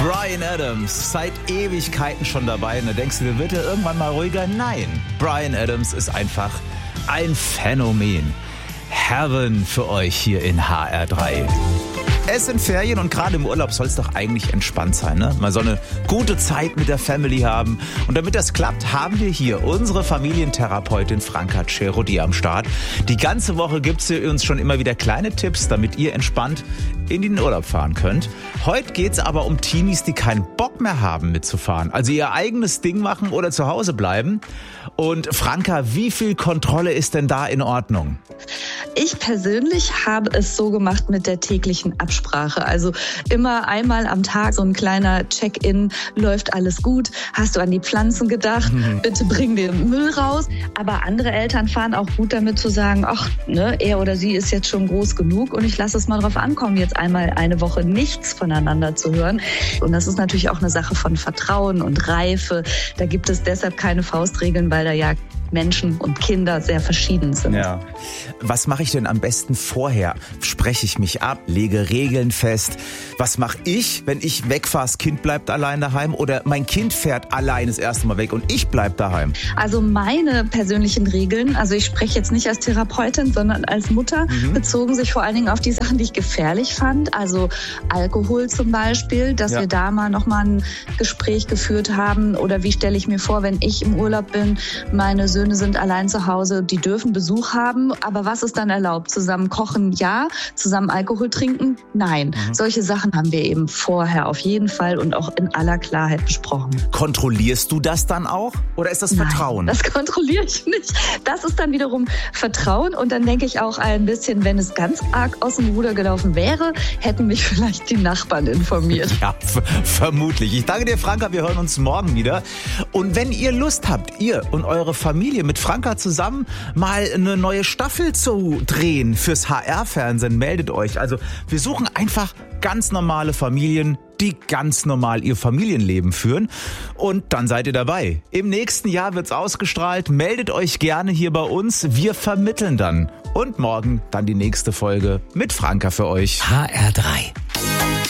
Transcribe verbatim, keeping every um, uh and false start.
Bryan Adams, seit Ewigkeiten schon dabei. Und da denkst du, dir wird er irgendwann mal ruhiger? Nein, Bryan Adams ist einfach ein Phänomen. Heaven für euch hier in H R drei. Es sind Ferien und gerade im Urlaub soll es doch eigentlich entspannt sein, ne? Man soll eine gute Zeit mit der Family haben. Und damit das klappt, haben wir hier unsere Familientherapeutin Franka Cerodi am Start. Die ganze Woche gibt sie uns schon immer wieder kleine Tipps, damit ihr entspannt in den Urlaub fahren könnt. Heute geht's aber um Teenies, die keinen Bock mehr haben mitzufahren. Also ihr eigenes Ding machen oder zu Hause bleiben. Und Franka, wie viel Kontrolle ist denn da in Ordnung? Ich persönlich habe es so gemacht mit der täglichen Absprache. Also immer einmal am Tag so ein kleiner Check-in. Läuft alles gut? Hast du an die Pflanzen gedacht? Mhm. Bitte bring den Müll raus. Aber andere Eltern fahren auch gut damit zu sagen, ach, ne, er oder sie ist jetzt schon groß genug und ich lasse es mal drauf ankommen, jetzt einmal eine Woche nichts voneinander zu hören. Und das ist natürlich auch eine Sache von Vertrauen und Reife. Da gibt es deshalb keine Faustregeln, weil da ja Menschen und Kinder sehr verschieden sind. Ja. Was mache ich denn am besten vorher? Spreche ich mich ab, lege Regeln fest? Was mache ich, wenn ich wegfahre, das Kind bleibt allein daheim oder mein Kind fährt allein das erste Mal weg und ich bleibe daheim? Also meine persönlichen Regeln, also ich spreche jetzt nicht als Therapeutin, sondern als Mutter, mhm. bezogen sich vor allen Dingen auf die Sachen, die ich gefährlich fand. Also Alkohol zum Beispiel, dass ja. wir da mal nochmal ein Gespräch geführt haben. Oder wie stelle ich mir vor, wenn ich im Urlaub bin, meine Söhne sind allein zu Hause, die dürfen Besuch haben, aber was ist dann erlaubt? Zusammen kochen, ja, zusammen Alkohol trinken, nein. Mhm. Solche Sachen haben wir eben vorher auf jeden Fall und auch in aller Klarheit besprochen. Kontrollierst du das dann auch oder ist das Nein, Vertrauen? Das kontrolliere ich nicht. Das ist dann wiederum Vertrauen und dann denke ich auch ein bisschen, wenn es ganz arg aus dem Ruder gelaufen wäre, hätten mich vielleicht die Nachbarn informiert. Ja, f- vermutlich. Ich danke dir, Franka, wir hören uns morgen wieder. Und wenn ihr Lust habt, ihr und eure Familie mit Franka zusammen mal eine neue Staffel zu drehen fürs H R-Fernsehen, meldet euch. Also wir suchen einfach ganz normale Familien, die ganz normal ihr Familienleben führen. Und dann seid ihr dabei. Im nächsten Jahr wird's ausgestrahlt. Meldet euch gerne hier bei uns. Wir vermitteln dann. Und morgen dann die nächste Folge mit Franka für euch. H R drei.